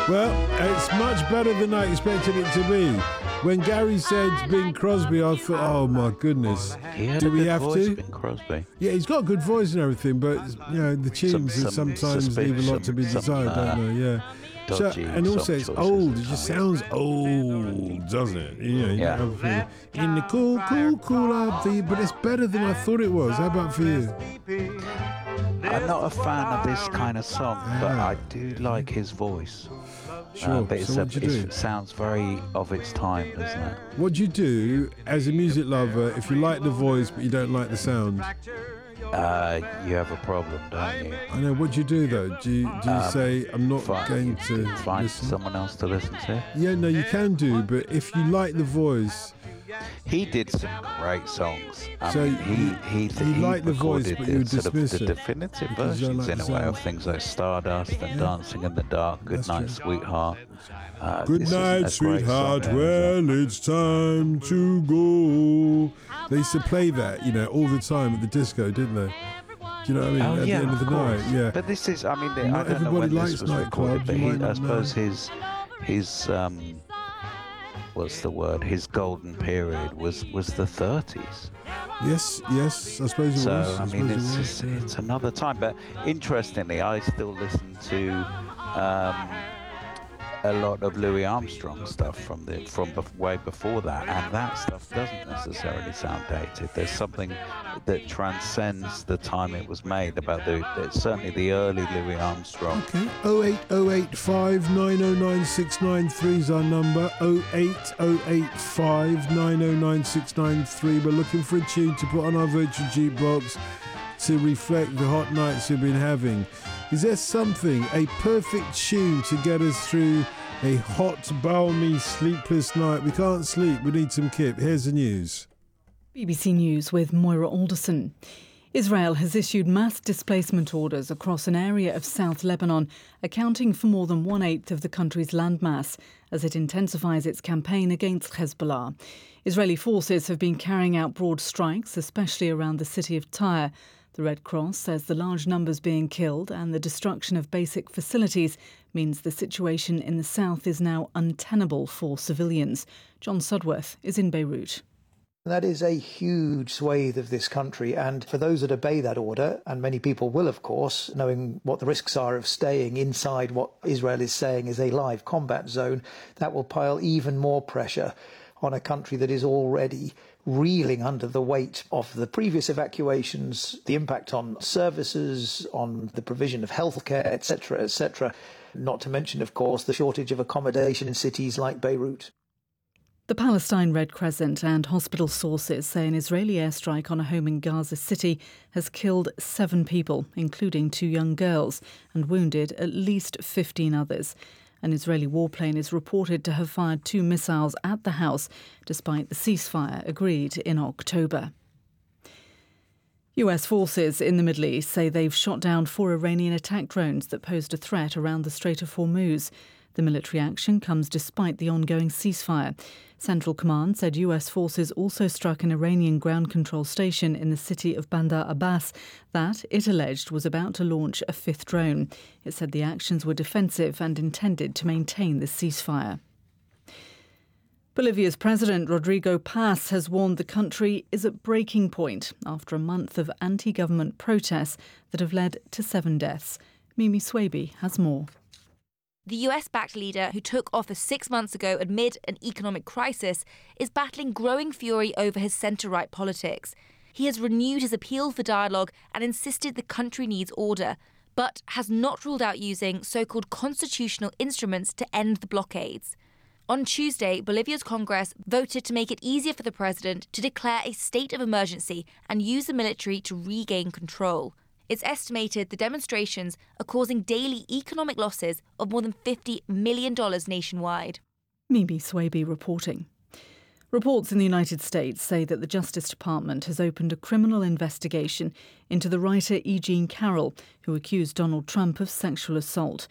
Well, it's much better than I expected it to be. When Gary said Bing Crosby, I thought, oh my goodness, do we have to? Bing Crosby. Yeah, he's got a good voice and everything, but the tunes sometimes leave a lot to be desired, don't they? Yeah. So, and also it's old. It just sounds old, doesn't it? Yeah. In the cool up, but it's better than I thought it was. How about for you? I'm not a fan of this kind of song, but I do like his voice. Sure. But So what'd you do? it sounds very of its time, doesn't it? What'd you do as a music lover if you like the voice but you don't like the sound? You have a problem, don't you? I know. What'd you do though? Do you say I'm not going to find listen? someone else to listen to? Yeah, no, you can do, but if you like the voice. He did some great songs. So he like the voice, recorded but you dismiss the it definitive because you don't versions like in the a way sound. of things like Stardust and Dancing in the Dark, Good That's Night, true. Sweetheart. Good This night, isn't a great sweetheart. song, Well, it's time to go. They used to play that, all the time at the disco, didn't they? Do you know what I mean? Oh, At yeah, the end of the course. night, yeah. But this is, I Not don't know everybody when likes this was recorded, nightclubs, but you might I not suppose know. his what's the word? His golden period was the 30s. Yes, I suppose it So was. I mean, suppose it was, yeah. it's another time. But interestingly, I still listen to a lot of Louis Armstrong stuff from way before that, and that stuff doesn't necessarily sound dated. There's something that transcends the time it was made about certainly the early Louis Armstrong. Okay, 08085 909 693 is our number. 08085 909 693. We're looking for a tune to put on our virtual jukebox to reflect the hot nights we've been having. Is there something, a perfect tune to get us through a hot, balmy, sleepless night? We can't sleep, we need some kip. Here's the news. BBC News with Moira Alderson. Israel has issued mass displacement orders across an area of South Lebanon, accounting for more than 1/8 of the country's landmass, as it intensifies its campaign against Hezbollah. Israeli forces have been carrying out broad strikes, especially around the city of Tyre. The Red Cross says the large numbers being killed and the destruction of basic facilities means the situation in the south is now untenable for civilians. John Sudworth is in Beirut. That is a huge swathe of this country, and for those that obey that order, and many people will of course, knowing what the risks are of staying inside what Israel is saying is a live combat zone, that will pile even more pressure on a country that is already reeling under the weight of the previous evacuations, the impact on services, on the provision of healthcare, etc., not to mention, of course, the shortage of accommodation in cities like Beirut. The Palestine Red Crescent and hospital sources say an Israeli airstrike on a home in Gaza City has killed 7 people, including 2 young girls, and wounded at least 15 others. An Israeli warplane is reported to have fired 2 missiles at the house, despite the ceasefire agreed in October. US forces in the Middle East say they've shot down 4 Iranian attack drones that posed a threat around the Strait of Hormuz. The military action comes despite the ongoing ceasefire. Central Command said US forces also struck an Iranian ground control station in the city of Bandar Abbas that it alleged was about to launch a 5th drone. It said the actions were defensive and intended to maintain the ceasefire. Bolivia's President Rodrigo Paz has warned the country is at breaking point after a month of anti-government protests that have led to 7 deaths. Mimi Swaby has more. The US-backed leader, who took office 6 months ago amid an economic crisis, is battling growing fury over his centre-right politics. He has renewed his appeal for dialogue and insisted the country needs order, but has not ruled out using so-called constitutional instruments to end the blockades. On Tuesday, Bolivia's Congress voted to make it easier for the president to declare a state of emergency and use the military to regain control. It's estimated the demonstrations are causing daily economic losses of more than $50 million nationwide. Mimi Swaby reporting. Reports in the United States say that the Justice Department has opened a criminal investigation into the writer E. Jean Carroll, who accused Donald Trump of sexual assault.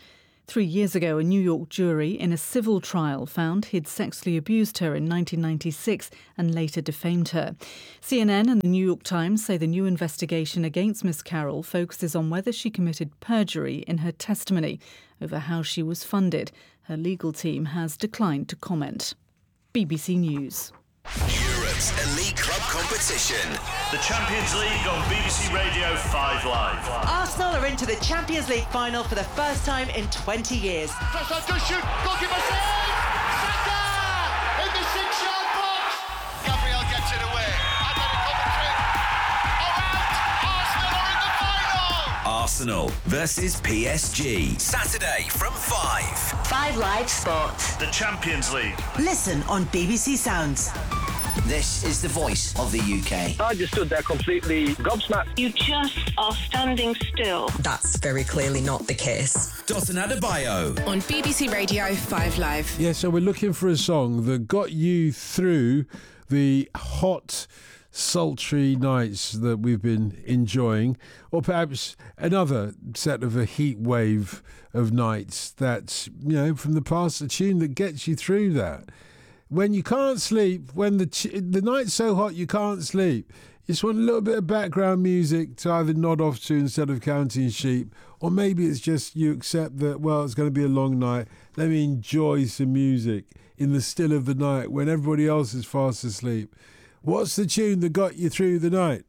3 years ago, a New York jury in a civil trial found he'd sexually abused her in 1996 and later defamed her. CNN and the New York Times say the new investigation against Miss Carroll focuses on whether she committed perjury in her testimony over how she was funded. Her legal team has declined to comment. BBC News. Europe's elite club competition. The Champions League on BBC Radio 5 Live. Arsenal are into the Champions League final for the first time in 20 years. Press on to shoot. Goalkeeper save. Saka in the 6-yard box. Gabriel gets it away. Atletico Madrid are out. Arsenal are in the final. Arsenal versus PSG. Saturday from 5. 5 Live Sports. The Champions League. Listen on BBC Sounds. This is the voice of the UK. I just stood there completely gobsmacked. You just are standing still. That's very clearly not the case. Dotun Adebayo. On BBC Radio 5 Live. Yeah, so we're looking for a song that got you through the hot, sultry nights that we've been enjoying, or perhaps another set of a heat wave of nights that's, from the past, a tune that gets you through that. When you can't sleep, when the night's so hot you can't sleep, you just want a little bit of background music to either nod off to instead of counting sheep, or maybe it's just you accept that, well, it's going to be a long night. Let me enjoy some music in the still of the night when everybody else is fast asleep. What's the tune that got you through the night?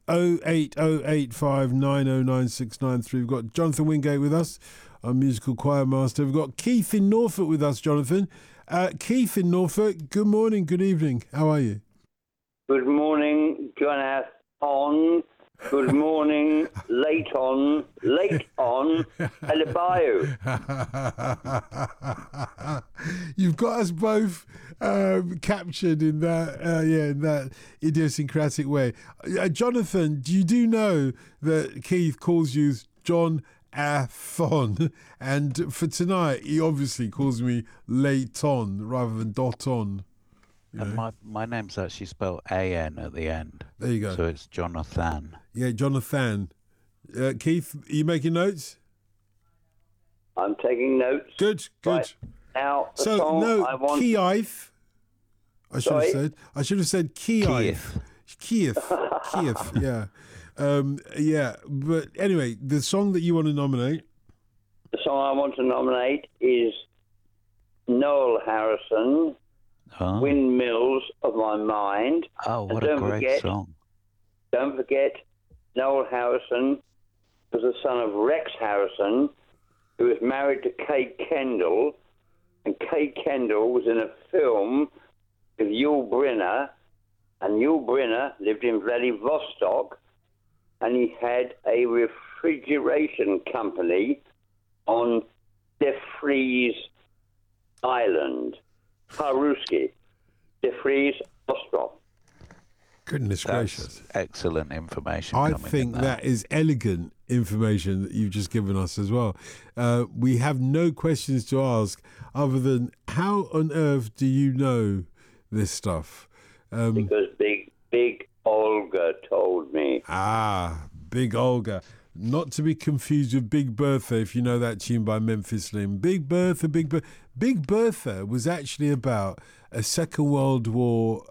08085909693. We've got Jonathan Wingate with us, our musical choir master. We've got Keith in Norfolk with us, Jonathan. Keith in Norfolk, good morning, good evening. How are you? Good morning, Jonathan. Good morning, late on, Adebayo. You've got us both captured in that idiosyncratic way. Jonathan, you do know that Keith calls you John Athon, and for tonight he obviously calls me Leighton rather than Doton. And my name's actually spelled A-N at the end. There you go. So it's Jonathan. Yeah, Jonathan. Keith, are you making notes? I'm taking notes. Good. Right. Now, Keith. I should have said Keith. Keith. Yeah. But anyway, the song that you want to nominate? The song I want to nominate is Noel Harrison, Windmills of My Mind. Oh, what a great song. Don't forget, Noel Harrison was the son of Rex Harrison, who was married to Kay Kendall, and Kay Kendall was in a film with Yul Brynner, and Yul Brynner lived in Vladivostok, and he had a refrigeration company on Defries Island, Paruski, Defries Ostrov. Goodness gracious. Excellent information. I think that is elegant information that you've just given us as well. We have no questions to ask other than, how on earth do you know this stuff? Because Big Olga told me. Big Olga. Not to be confused with Big Bertha, if you know that tune by Memphis Slim. Big Bertha. Big Bertha was actually about a Second World War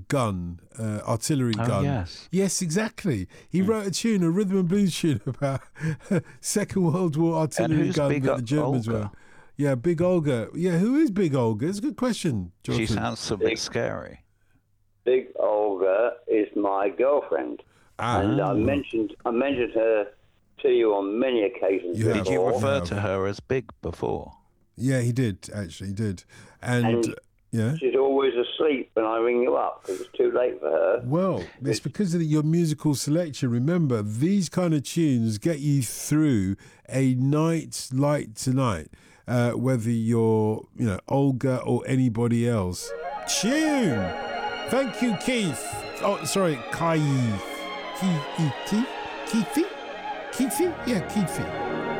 artillery gun. Yes, exactly. He wrote a tune, a rhythm and blues tune about Second World War artillery gun that the Germans were. Yeah, Big Olga. Yeah, who is Big Olga? It's a good question, Jonathan. She sounds a bit scary. Big Olga is my girlfriend, and I mentioned her to you on many occasions. Did you refer to her as Big before? Yeah, he did, actually, he did. And yeah, she's always asleep when I ring you up because it's too late for her. Well, it's because of your musical selection. Remember, these kind of tunes get you through a night like tonight, whether you're, Olga or anybody else. Tune! Thank you, Keith. Oh, sorry, Keith. Keithy? Yeah, Keithy.